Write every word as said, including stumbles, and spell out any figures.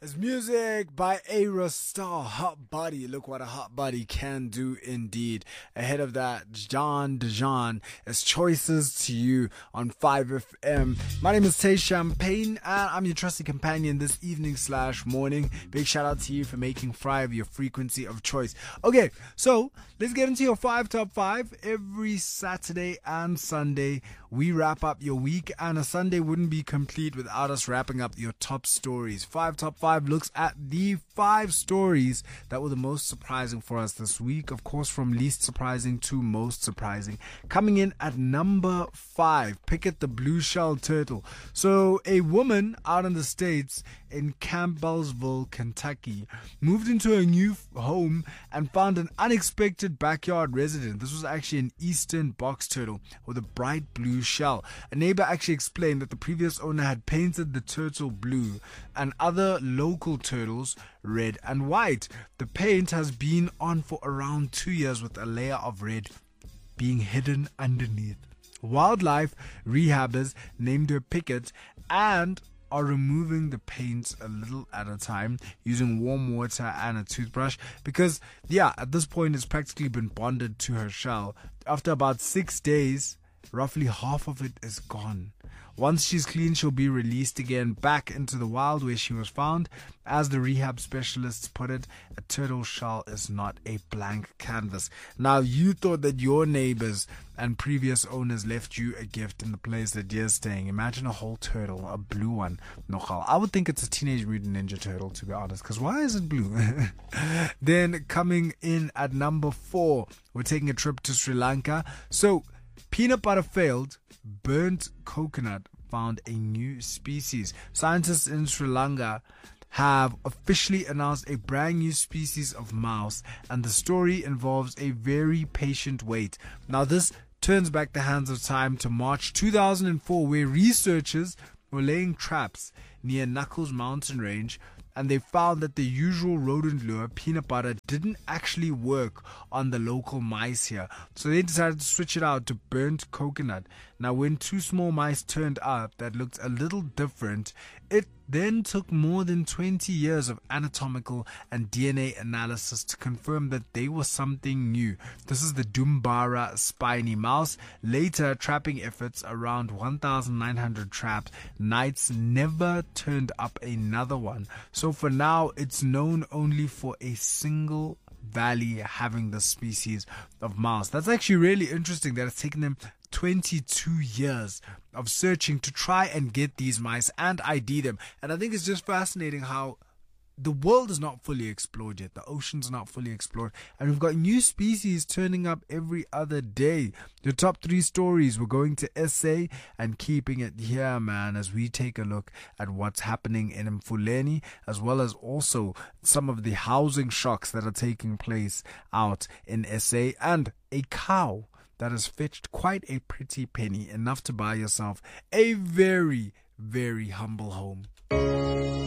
It's music by A Star, Hot Body. Look what a hot body can do indeed. Ahead of that, John DeJohn is Choices to You on five F M. My name is Tay Champagne and I'm your trusty companion this evening slash morning. Big shout out to you for making five your frequency of choice. Okay, so let's get into your five top five. Every Saturday and Sunday, we wrap up your week, and a Sunday wouldn't be complete without us wrapping up your top stories. Five top five looks at the five stories that were the most surprising for us this week. Of course, from least surprising to most surprising. Coming in at number five, Pickett the blue shell turtle. So a woman out in the States in Campbellsville, Kentucky, moved into a new home and found an unexpected backyard resident. This was actually an eastern box turtle with a bright blue shell. A neighbor actually explained that the previous owner had painted the turtle blue and other local turtles red and white. The paint has been on for around two years with a layer of red being hidden underneath. Wildlife rehabbers named her Pickett and are removing the paint a little at a time using warm water and a toothbrush because, yeah, at this point it's practically been bonded to her shell. After about six days, roughly half of it is gone. Once she's clean, she'll be released again back into the wild where she was found. As the rehab specialists put it, a turtle shell is not a blank canvas. Now, you thought that your neighbors and previous owners left you a gift in the place that you're staying. Imagine a whole turtle, a blue one. Nochal. I would think it's a Teenage Mutant Ninja Turtle, to be honest, because why is it blue? Then coming in at number four, we're taking a trip to Sri Lanka. So, peanut butter failed, burnt coconut found a new species. Scientists in Sri Lanka have officially announced a brand new species of mouse, and the story involves a very patient wait. Now, this turns back the hands of time to March two thousand four, where researchers were laying traps near Knuckles mountain range, and they found that the usual rodent lure, peanut butter, didn't actually work on the local mice here. So they decided to switch it out to burnt coconut. Now, when two small mice turned up that looked a little different, it then took more than twenty years of anatomical and D N A analysis to confirm that they were something new. This is the Dumbara spiny mouse. Later, trapping efforts, around one thousand nine hundred trapped nights, never turned up another one. So for now, it's known only for a single valley having the species of mouse. That's actually really interesting that it's taken them twenty-two years of searching to try and get these mice and I D them. And I think it's just fascinating how the world is not fully explored yet. The ocean's not fully explored. And we've got new species turning up every other day. The top three stories, we're going to S A and keeping it here, man, as we take a look at what's happening in Mfuleni, as well as also some of the housing shocks that are taking place out in S A, and a cow that has fetched quite a pretty penny, enough to buy yourself a very, very humble home.